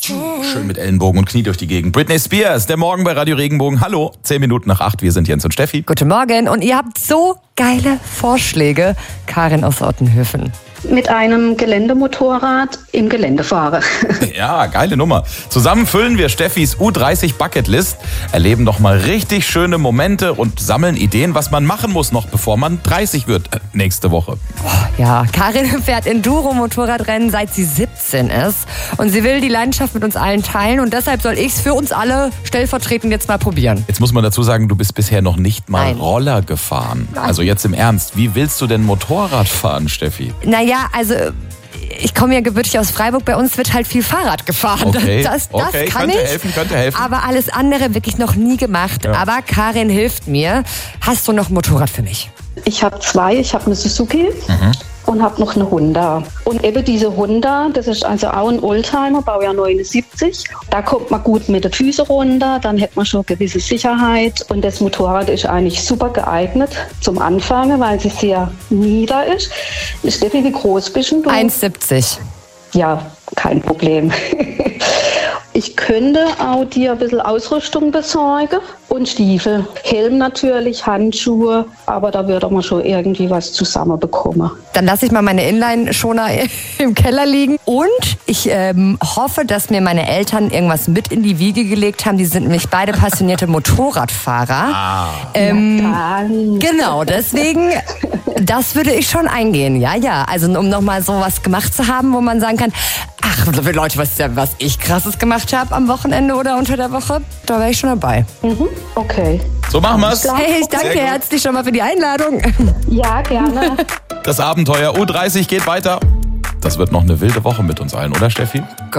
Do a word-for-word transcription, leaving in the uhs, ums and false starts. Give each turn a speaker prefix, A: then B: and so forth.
A: Schön mit Ellenbogen und Knie durch die Gegend. Britney Spears, der Morgen bei Radio Regenbogen. Hallo, zehn Minuten nach acht, wir sind Jens und Steffi.
B: Guten Morgen und ihr habt so geile Vorschläge. Karin aus Ottenhöfen.
C: Mit einem Geländemotorrad im Gelände fahre.
A: Ja, geile Nummer. Zusammen füllen wir Steffis U dreißig Bucketlist, erleben noch mal richtig schöne Momente und sammeln Ideen, was man machen muss noch, bevor man dreißig wird äh, nächste Woche.
B: Ja, Karin fährt Enduro-Motorradrennen, seit sie siebzehn ist. Und sie will die Leidenschaft mit uns allen teilen. Und deshalb soll ich es für uns alle stellvertretend jetzt mal probieren.
A: Jetzt muss man dazu sagen, du bist bisher noch nicht mal
B: Nein.
A: Roller gefahren.
B: Nein.
A: Also jetzt im Ernst, wie willst du denn Motorrad fahren, Steffi?
B: Naja, also ich komme ja gebürtig aus Freiburg, bei uns wird halt viel Fahrrad gefahren.
A: Okay,
B: Das, das
A: okay,
B: kann
A: könnte
B: ich,
A: helfen, könnte helfen.
B: aber alles andere wirklich noch nie gemacht.
A: Ja.
B: Aber Karin hilft mir. Hast du noch ein Motorrad für mich?
C: Ich habe zwei, ich habe eine Suzuki
A: Mhm.
C: und habe noch eine Honda. Und eben diese Honda, das ist also auch ein Oldtimer, Baujahr neunundsiebzig. Da kommt man gut mit den Füßen runter, dann hat man schon gewisse Sicherheit. Und das Motorrad ist eigentlich super geeignet zum Anfangen, weil sie sehr nieder ist. Steffi, wie groß bist denn du?
B: eins siebzig.
C: Ja, kein Problem. Ich könnte auch dir ein bisschen Ausrüstung besorgen und Stiefel. Helm natürlich, Handschuhe, aber da würde man schon irgendwie was zusammenbekommen.
B: Dann lasse ich mal meine Inline-Schoner im Keller liegen. Und ich ähm, hoffe, dass mir meine Eltern irgendwas mit in die Wiege gelegt haben. Die sind nämlich beide passionierte Motorradfahrer.
A: Ah.
B: Ähm,
C: Dann.
B: genau, deswegen, das würde ich schon eingehen. Ja, ja. Also um nochmal sowas gemacht zu haben, wo man sagen kann, ach Leute, was, was ich krasses gemacht habe am Wochenende oder unter der Woche, da wäre ich schon dabei.
C: Mhm, okay.
A: So machen wir's.
B: Hey, ich danke
A: Sehr gut.
B: herzlich schon mal für die Einladung.
C: Ja, gerne.
A: Das Abenteuer U dreißig geht weiter. Das wird noch eine wilde Woche mit uns allen, oder Steffi?
B: Gott.